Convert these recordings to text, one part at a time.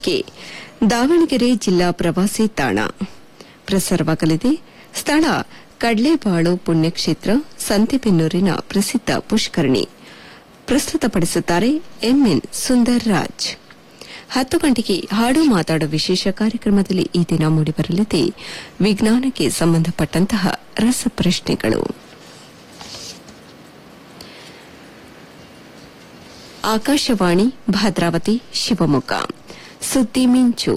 K Davanagere ಜಿಲ್ಲಾ ಪ್ರವಾಸಿ ತಾಣ ಪ್ರಸಾರವಾಗಲಿದೆ. ಸ್ಥಳ ಕಡ್ಲೇಬಾಳು ಪುಣ್ಯಕ್ಷೇತ್ರ, ಸಂತೆಬೆನ್ನೂರಿನ ಪ್ರಸಿದ್ಧ ಪುಷ್ಕರಣಿ. ಪ್ರಸ್ತುತಪಡಿಸುತ್ತಾರೆ ಎಂಎನ್ ಸುಂದರ್ ರಾಜ್. 10 ಗಂಟೆಗೆ ಹಾಡು ಮಾತಾಡೋ ವಿಶೇಷ ಕಾರ್ಯಕ್ರಮದಲ್ಲಿ ಈ ದಿನ ಮೂಡಿಬರಲಿದೆ ವಿಜ್ಞಾನಕ್ಕೆ ಸಂಬಂಧಪಟ್ಟಂತಹ ರಸಪ್ರಶ್ನೆಗಳು. ಆಕಾಶವಾಣಿ ಭದ್ರಾವತಿ ಶಿವಮೊಗ್ಗ ಸುದ್ದಿ ಮಿಂಚು.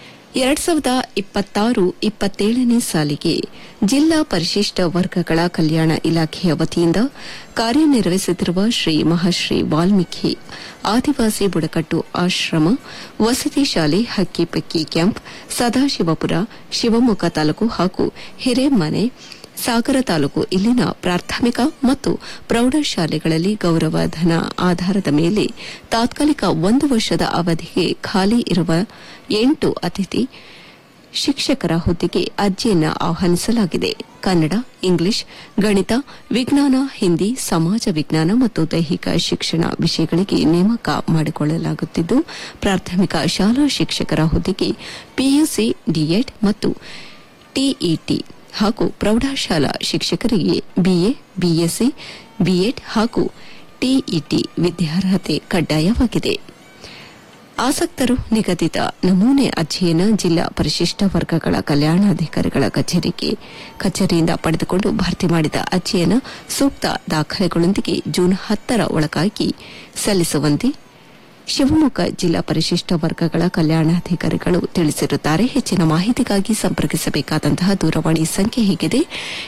2026-27ನೇ ಸಾಲಿಗೆ ಜಿಲ್ಲಾ ಪರಿಶಿಷ್ಟ ವರ್ಗಗಳ ಕಲ್ಯಾಣ ಇಲಾಖೆಯ ವತಿಯಿಂದ ಕಾರ್ಯನಿರ್ವಹಿಸುತ್ತಿರುವ ಶ್ರೀ ಮಹಾಶ್ರೀ ವಾಲ್ಮೀಕಿ ಆದಿವಾಸಿ ಬುಡಕಟ್ಟು ಆಶ್ರಮ ವಸತಿ ಶಾಲೆ ಹಕ್ಕಿಪಕ್ಕಿ ಕ್ಯಾಂಪ್ ಸದಾಶಿವಪುರ ಶಿವಮೊಗ್ಗ ತಾಲೂಕು ಹಾಗೂ ಹಿರೇಮನೆ ಸಾಗರ ತಾಲೂಕು ಇಲ್ಲಿನ ಪ್ರಾಥಮಿಕ ಮತ್ತು ಪ್ರೌಢಶಾಲೆಗಳಲ್ಲಿ ಗೌರವಧನ ಆಧಾರದ ಮೇಲೆ ತಾತ್ಕಾಲಿಕ 1 ವರ್ಷದ ಅವಧಿಗೆ ಖಾಲಿ ಇರುವ 8 ಅತಿಥಿ ಶಿಕ್ಷಕರ ಹುದ್ದೆಗೆ ಅರ್ಜಿಯನ್ನು ಆಹ್ವಾನಿಸಲಾಗಿದೆ. ಕನ್ನಡ, ಇಂಗ್ಲಿಷ್, ಗಣಿತ, ವಿಜ್ಞಾನ, ಹಿಂದಿ, ಸಮಾಜ ವಿಜ್ಞಾನ ಮತ್ತು ದೈಹಿಕ ಶಿಕ್ಷಣ ವಿಷಯಗಳಿಗೆ ನೇಮಕ ಮಾಡಿಕೊಳ್ಳಲಾಗುತ್ತಿದ್ದು, ಪ್ರಾಥಮಿಕ ಶಾಲಾ ಶಿಕ್ಷಕರ ಹುದ್ದೆಗೆ ಪಿಯುಸಿ, ಡಿಎಡ್ ಮತ್ತು ಟಿಇಟಿ ಹಾಗೂ ಪ್ರೌಢಶಾಲಾ ಶಿಕ್ಷಕರಿಗೆ ಬಿಎ, ಬಿಎಸ್ಸಿ, ಬಿಎಡ್ ಹಾಗೂ ಟಿಇಟಿ ವಿದ್ಯಾರ್ಹತೆ ಕಡ್ಡಾಯವಾಗಿದೆ. ಆಸಕ್ತರು ನಿಗದಿತ ನಮೂನೆ ಅರ್ಜಿಯನ್ನು ಜಿಲ್ಲಾ ಪರಿಶಿಷ್ಟ ವರ್ಗಗಳ ಕಲ್ಯಾಣಾಧಿಕಾರಿಗಳ ಕಚೇರಿಯಿಂದ ಪಡೆದುಕೊಂಡು ಭರ್ತಿ ಮಾಡಿದ ಅರ್ಜಿಯನ್ನು ಸೂಕ್ತ ದಾಖಲೆಗಳೊಂದಿಗೆ ಜೂನ್ 10ರ ಒಳಗಾಗಿ ಸಲ್ಲಿಸುವಂತೆ ಶಿವಮೊಗ್ಗ ಜಿಲ್ಲಾ ಪರಿಶಿಷ್ಟ ವರ್ಗಗಳ ಕಲ್ಯಾಣಾಧಿಕಾರಿಗಳು ತಿಳಿಸಿರುತ್ತಾರೆ. ಹೆಚ್ಚಿನ ಮಾಹಿತಿಗಾಗಿ ಸಂಪರ್ಕಿಸಬೇಕಾದಂತಹ ದೂರವಾಣಿ ಸಂಖ್ಯೆ ಹೀಗಿದೆ: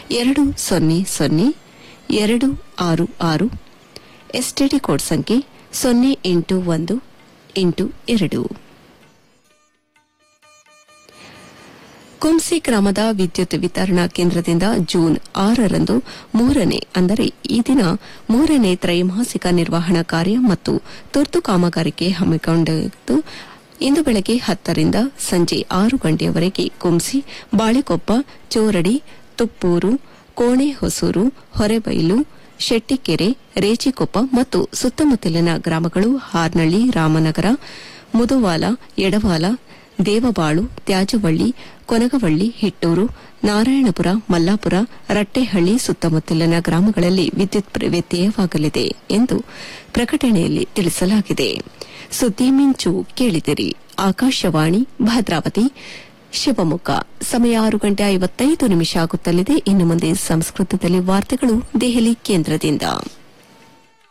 200-266 ಎಸ್ಟಿಡಿ ಕೋಡ್ ಸಂಖ್ಯೆ 08182. ಕುಂಸಿ ಗ್ರಾಮದ ವಿದ್ಯುತ್ ವಿತರಣಾ ಕೇಂದ್ರದಿಂದ ಜೂನ್ 6ರಂದು ಈ ದಿನ 3ನೇ ತ್ರೈಮಾಸಿಕ ನಿರ್ವಹಣಾ ಕಾರ್ಯ ಮತ್ತು ತುರ್ತು ಕಾಮಗಾರಿಗೆ ಹಮ್ಮಿಕೊಂಡಿದ್ದು, ಇಂದು ಬೆಳಗ್ಗೆ 10ರಿಂದ ಸಂಜೆ 6 ಗಂಟೆಯವರೆಗೆ ಕುಂಸಿ, ಬಾಳೆಕೊಪ್ಪ, ಚೋರಡಿ, ತುಪ್ಪೂರು, ಕೋಣೆಹೊಸೂರು, ಹೊರೆಬೈಲು, ಶೆಟ್ಟಿಕೆರೆ, ರೇಚಿಕೊಪ್ಪ ಮತ್ತು ಸುತ್ತಮುತ್ತಲಿನ ಗ್ರಾಮಗಳು, ಹಾರ್ನಳ್ಳಿ, ರಾಮನಗರ, ಮುದುವಾಲ, ಎಡವಾಲ, ದೇವಬಾಳು, ತ್ಯಾಜವಳ್ಳಿ, ಕೊನಗವಳ್ಳಿ, ಹಿಟ್ಟೂರು, ನಾರಾಯಣಪುರ, ಮಲ್ಲಾಪುರ, ರಟ್ಟೆಹಳ್ಳಿ ಸುತ್ತಮುತ್ತಲಿನ ಗ್ರಾಮಗಳಲ್ಲಿ ವಿದ್ಯುತ್ ವ್ಯತ್ಯಯವಾಗಲಿದೆ ಎಂದು ಪ್ರಕಟಣೆಯಲ್ಲಿ ತಿಳಿಸಲಾಗಿದೆ. ಸುದ್ದಿ ಮಿಂಚು ಕೇಳಿದಿರಿ. ಆಕಾಶವಾಣಿ ಭದ್ರಾವತಿ ಶಿವಮೊಗ್ಗ. ಸಮಯ 6:55 ಆಗುತ್ತಲಿದೆ. ಇನ್ನು ಮುಂದೆ ಸಂಸ್ಕೃತದಲ್ಲಿ ವಾರ್ತೆಗಳು ದೆಹಲಿ ಕೇಂದ್ರದಿಂದ.